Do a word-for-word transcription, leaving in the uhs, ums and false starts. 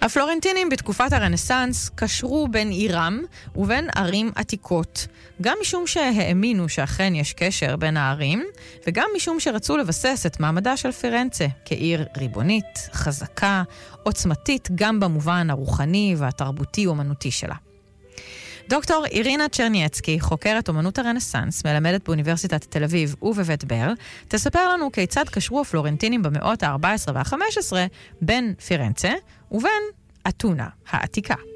הפלורנטינים בתקופת הרנסנס קשרו בין עירם ובין ערים עתיקות, גם משום שהאמינו שאכן יש קשר בין הערים, וגם משום שרצו לבסס את מעמדה של פירנצה כעיר ריבונית, חזקה, עוצמתית גם במובן הרוחני והתרבותי-אומנותי שלה. דוקטור אירינה צ'רניאצקי, חוקרת אומנות הרנסנס, מלמדת באוניברסיטת תל אביב ובבית ברל, תספר לנו כיצד קשרו הפלורנטינים במאות ה-ארבע עשרה וה-חמש עשרה בין פירנצה ובין אתונה העתיקה.